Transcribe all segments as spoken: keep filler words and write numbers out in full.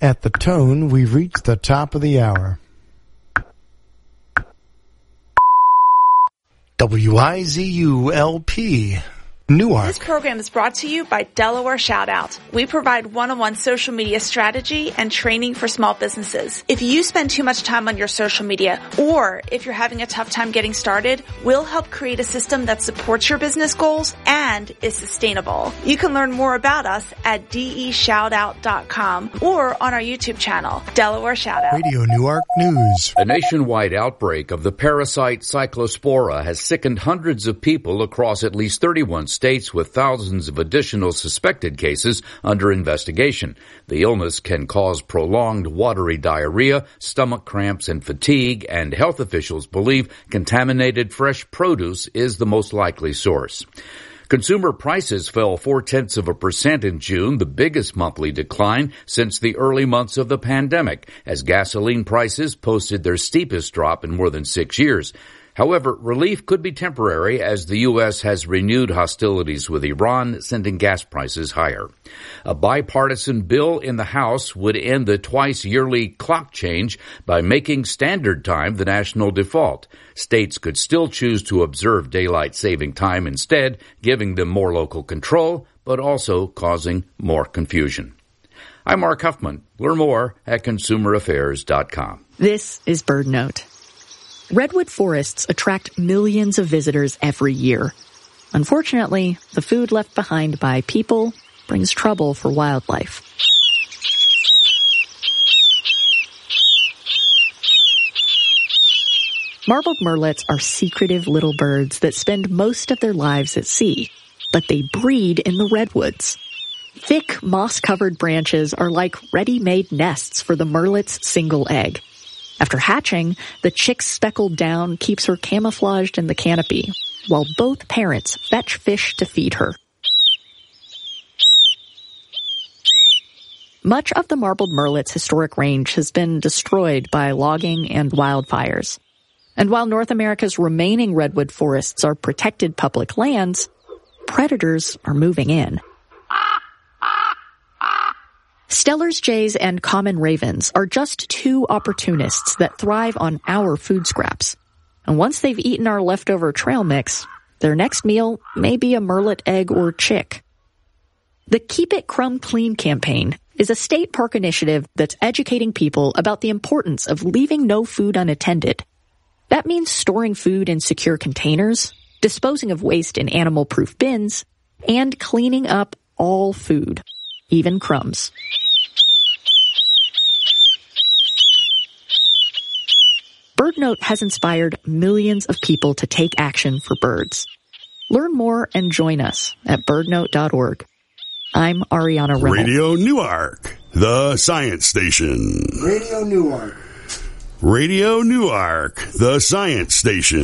At the tone, we've reached the top of the hour. W I Z U L P, Newark. This program is brought to you by Delaware Shoutout. We provide one-on-one social media strategy and training for small businesses. If you spend too much time on your social media, or if you're having a tough time getting started, we'll help create a system that supports your business goals and is sustainable. You can learn more about us at D E shoutout dot com or on our YouTube channel, Delaware Shoutout. Radio Newark News. A nationwide outbreak of the parasite Cyclospora has sickened hundreds of people across at least thirty-one states, with thousands of additional suspected cases under investigation. The illness can cause prolonged watery diarrhea, stomach cramps, and fatigue, and health officials believe contaminated fresh produce is the most likely source. Consumer prices fell four-tenths of a percent in June, the biggest monthly decline since the early months of the pandemic, as gasoline prices posted their steepest drop in more than six years. However, relief could be temporary as the U S has renewed hostilities with Iran, sending gas prices higher. A bipartisan bill in the House would end the twice-yearly clock change by making standard time the national default. States could still choose to observe daylight saving time instead, giving them more local control, but also causing more confusion. I'm Mark Huffman. Learn more at consumer affairs dot com. This is BirdNote. Redwood forests attract millions of visitors every year. Unfortunately, the food left behind by people brings trouble for wildlife. Marbled murrelets are secretive little birds that spend most of their lives at sea, but they breed in the redwoods. Thick, moss-covered branches are like ready-made nests for the murrelet's single egg. After hatching, the chick's speckled down keeps her camouflaged in the canopy, while both parents fetch fish to feed her. Much of the marbled murrelet's historic range has been destroyed by logging and wildfires. And while North America's remaining redwood forests are protected public lands, predators are moving in. Steller's jays and common ravens are just two opportunists that thrive on our food scraps. And once they've eaten our leftover trail mix, their next meal may be a murrelet egg or chick. The Keep It Crumb Clean campaign is a state park initiative that's educating people about the importance of leaving no food unattended. That means storing food in secure containers, disposing of waste in animal-proof bins, and cleaning up all food, even crumbs. BirdNote has inspired millions of people to take action for birds. Learn more and join us at bird note dot org. I'm Ariana Rimmel. Radio Newark, the science station. Radio Newark. Radio Newark, the science station.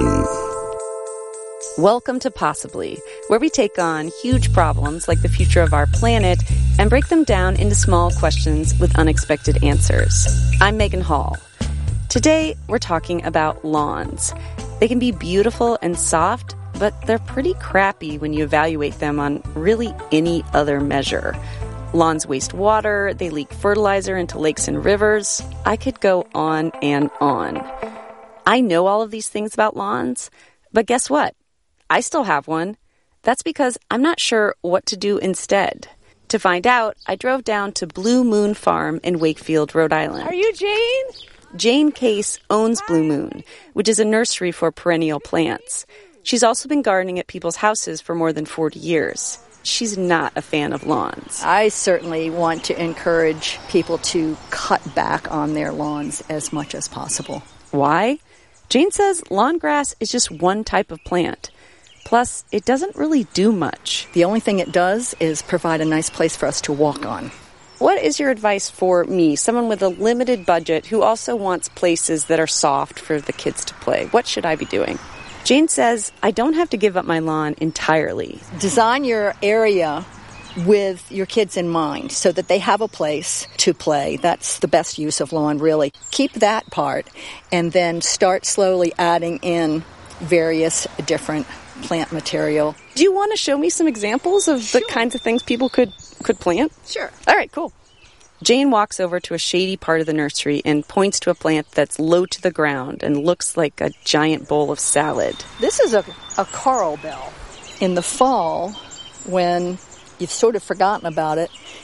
Welcome to Possibly, where we take on huge problems like the future of our planet and break them down into small questions with unexpected answers. I'm Megan Hall. Today, we're talking about lawns. They can be beautiful and soft, but they're pretty crappy when you evaluate them on really any other measure. Lawns waste water, they leak fertilizer into lakes and rivers. I could go on and on. I know all of these things about lawns, but guess what? I still have one. That's because I'm not sure what to do instead. To find out, I drove down to Blue Moon Farm in Wakefield, Rhode Island. Are you Jane? Jane Case owns Blue Moon, which is a nursery for perennial plants. She's also been gardening at people's houses for more than forty years. She's not a fan of lawns. I certainly want to encourage people to cut back on their lawns as much as possible. Why? Jane says lawn grass is just one type of plant. Plus, it doesn't really do much. The only thing it does is provide a nice place for us to walk on. What is your advice for me, someone with a limited budget who also wants places that are soft for the kids to play? What should I be doing? Jane says I don't have to give up my lawn entirely. Design your area with your kids in mind so that they have a place to play. That's the best use of lawn, really. Keep that part and then start slowly adding in various different plant material. Do you want to show me some examples of Sure. the kinds of things people could, could plant? Sure. All right, cool. Jane walks over to a shady part of the nursery and points to a plant that's low to the ground and looks like a giant bowl of salad. This is a, a coral bell. In the fall, when you've sort of forgotten about it,